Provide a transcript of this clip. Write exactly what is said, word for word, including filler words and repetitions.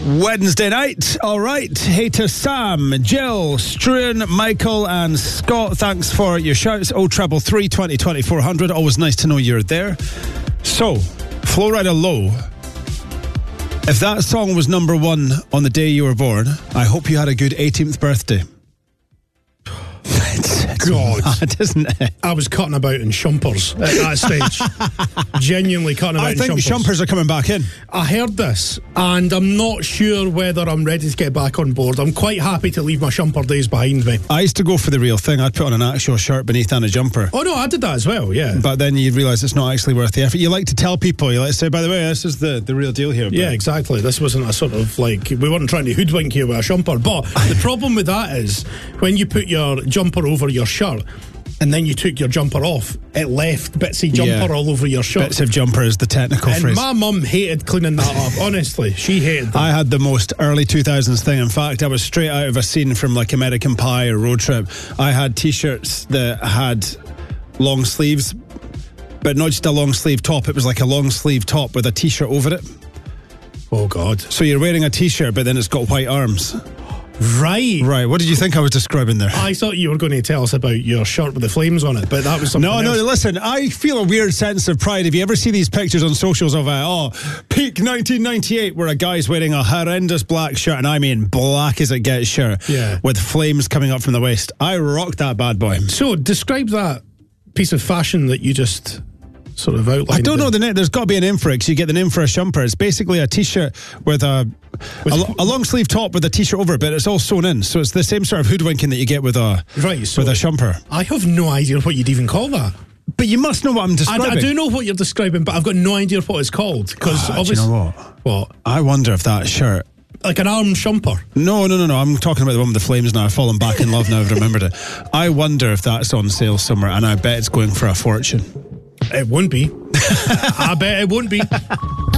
Wednesday night. All right. Hey to Sam, Jill, Struan, Michael and Scott. Thanks for your shouts. oh treble three, twenty, twenty-four hundred. Always nice to know you're there. So, Flowrider Low. If that song was number one on the day you were born, I hope you had a good eighteenth birthday. It's, it's God, mad, isn't it? I was cutting about in shumpers at that stage. Genuinely cutting about I in think shumpers. shumpers are coming back in. I heard this, and I'm not sure whether I'm ready to get back on board. I'm quite happy to leave my shumper days behind me. I used to go for the real thing. I'd put on an actual shirt beneath and a jumper. Oh no, I did that as well, yeah. But then you realise it's not actually worth the effort. You like to tell people, you like to say, by the way, this is the, the real deal here. But yeah, exactly. This wasn't a sort of like, we weren't trying to hoodwink you with a shumper. But the problem with that is, when you put your jumper over your shirt, and then you took your jumper off, it left bits of jumper Yeah. all over your shirt. Bits of jumper is the technical And phrase. my mum hated cleaning that up. Honestly, she hated that. I had the most early two thousands thing. In fact, I was straight out of a scene from like American Pie or Road Trip. I had t-shirts that had long sleeves, but not just a long sleeve top. It was like a long sleeve top with a t-shirt over it. Oh God. So you're wearing a t-shirt, but then it's got white arms. Right. Right. What did you think I was describing there? I thought you were going to tell us about your shirt with the flames on it, but that was something No, no, else. listen, I feel a weird sense of pride. If you ever see these pictures on socials of, uh, oh, peak nineteen ninety-eight, where a guy's wearing a horrendous black shirt, and I mean black as it gets shirt, Yeah. with flames coming up from the waist. I rocked that bad boy. So, describe that piece of fashion that you just sort of outlined. I don't know there. the name. There's got to be a name for it, because you get the name for a shumper. It's basically a t-shirt with a, a, lo- a long sleeve top with a t-shirt over it, but it's all sewn in. So it's the same sort of hoodwinking that you get with a, Right, so with a shumper. I have no idea what you'd even call that. But you must know what I'm I, describing. I do know what you're describing, but I've got no idea what it's called. Because Ah, do you obviously, know what? what? I wonder if that shirt... Like an arm shumper. No, no, no, no. I'm talking about the one with the flames now. I've fallen back in love now. I've remembered it. I wonder if that's on sale somewhere, and I bet it's going for a fortune. It won't be. I bet it won't be.